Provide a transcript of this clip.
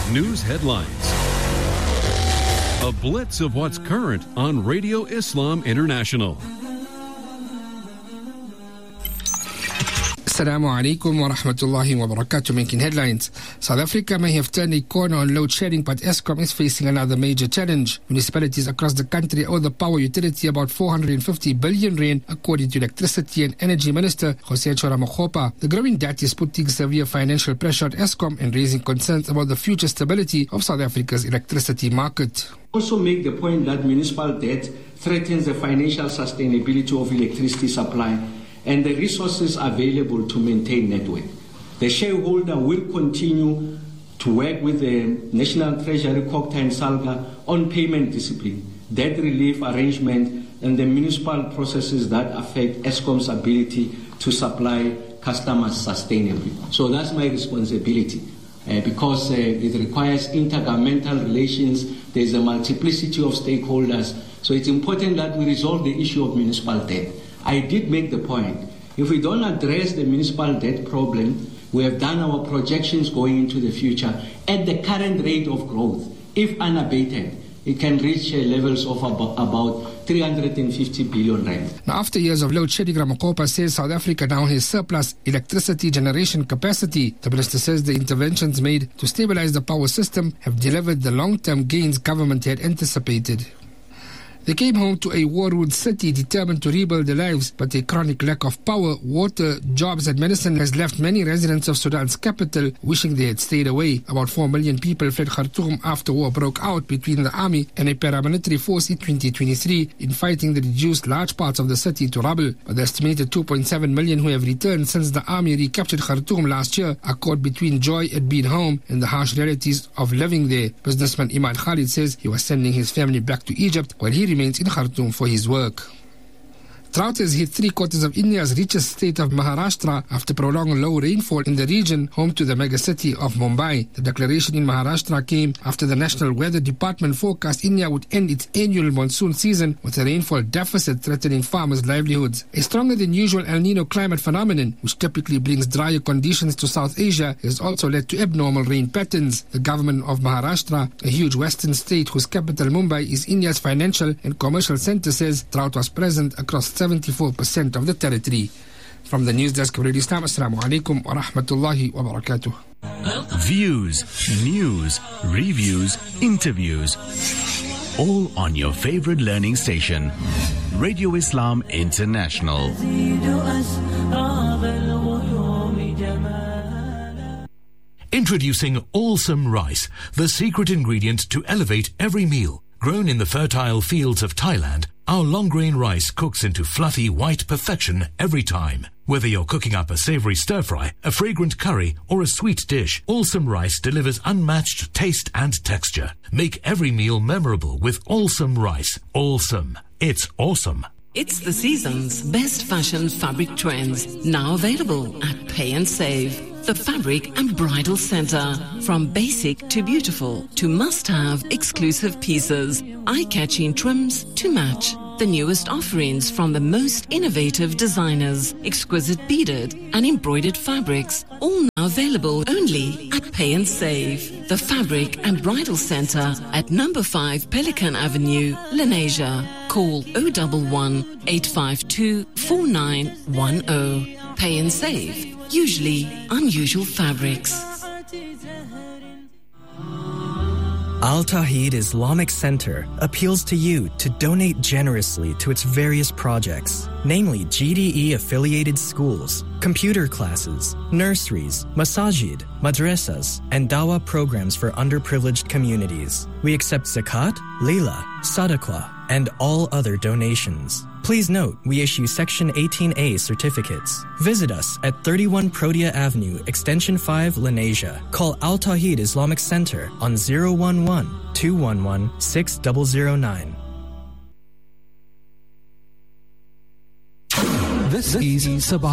News headlines. A blitz of what's current on Radio Islam International. Assalamu alaikum wa rahmatullahi wa barakatuh. Making headlines. South Africa may have turned a corner on load shedding, but Eskom is facing another major challenge. Municipalities across the country owe the power utility about 450 billion rand, according to Electricity and Energy Minister Jose Chora-Mokgopa. The growing debt is putting severe financial pressure on Eskom and raising concerns about the future stability of South Africa's electricity market. Also make the point that municipal debt threatens the financial sustainability of electricity supply and the resources available to maintain network. The shareholder will continue to work with the National Treasury, COGTA and SALGA on payment discipline, debt relief arrangement, and the municipal processes that affect Eskom's ability to supply customers sustainably. So that's my responsibility. Because it requires intergovernmental relations, there's a multiplicity of stakeholders. So it's important that we resolve the issue of municipal debt. I did make the point, if we don't address the municipal debt problem, we have done our projections going into the future. At the current rate of growth, if unabated, it can reach levels of about 350 billion rand. Now, after years of load shedding, Ramokgopa says South Africa now has surplus electricity generation capacity. The minister says the interventions made to stabilize the power system have delivered the long-term gains government had anticipated. They came home to a war-wound city determined to rebuild their lives, but a chronic lack of power, water, jobs and medicine has left many residents of Sudan's capital wishing they had stayed away. About 4 million people fled Khartoum after war broke out between the army and a paramilitary force in 2023 in fighting that reduced large parts of the city to rubble. But the estimated 2.7 million who have returned since the army recaptured Khartoum last year are caught between joy at being home and the harsh realities of living there. Businessman Iman Khalid says he was sending his family back to Egypt while he remains in Khartoum for his work. Drought has hit 3/4 of India's richest state of Maharashtra after prolonged low rainfall in the region home to the megacity of Mumbai. The declaration in Maharashtra came after the National Weather Department forecast India would end its annual monsoon season with a rainfall deficit threatening farmers' livelihoods. A stronger than usual El Nino climate phenomenon, which typically brings drier conditions to South Asia, has also led to abnormal rain patterns. The government of Maharashtra, a huge western state whose capital Mumbai is India's financial and commercial center, says drought was present across 74% of the territory. From the news desk of Radio Islam, Assalamu alaikum wa rahmatullahi wa barakatuh. Views, news, reviews, interviews, all on your favorite learning station, Radio Islam International. Introducing Allsome Rice, the secret ingredient to elevate every meal. Grown in the fertile fields of Thailand, our long-grain rice cooks into fluffy white perfection every time. Whether you're cooking up a savory stir-fry, a fragrant curry, or a sweet dish, Allsome Rice delivers unmatched taste and texture. Make every meal memorable with Allsome Rice. Allsome. It's awesome. It's the season's best fashion fabric trends, now available at Pay and Save. The Fabric and Bridal Center. From basic to beautiful to must-have exclusive pieces, eye-catching trims to match. The newest offerings from the most innovative designers, exquisite beaded and embroidered fabrics, all now available only at Pay and Save. The Fabric and Bridal Center at number 5 Pelican Avenue, Lenasia. Call 011 852 4910. Pay and Save. Usually unusual fabrics. Al Tawheed Islamic Center appeals to you to donate generously to its various projects, namely GDE-affiliated schools, computer classes, nurseries, masajid, madrasas, and dawah programs for underprivileged communities. We accept zakat, lila, sadaqah, and all other donations. Please note, we issue Section 18A certificates. Visit us at 31 Protea Avenue, Extension 5, Lenasia. Call Al Tawheed Islamic Center on 011-211-6009. This is Sabah